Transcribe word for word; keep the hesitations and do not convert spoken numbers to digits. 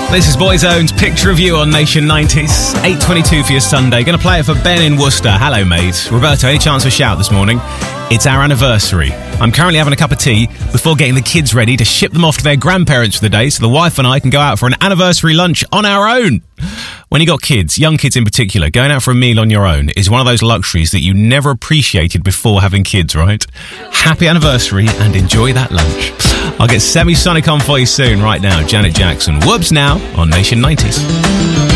This is Boyzone's Picture of You on Nation nineties. eight twenty-two for your Sunday. Going to play it for Ben in Worcester. Hello, mate. Roberto, any chance of a shout this morning? It's our anniversary. I'm currently having a cup of tea before getting the kids ready to ship them off to their grandparents for the day so the wife and I can go out for an anniversary lunch on our own. When you got kids, young kids in particular, going out for a meal on your own is one of those luxuries that you never appreciated before having kids, right? Happy anniversary and enjoy that lunch. I'll get Semisonic on for you soon. Right now, Janet Jackson. Whoops now on Nation nineties.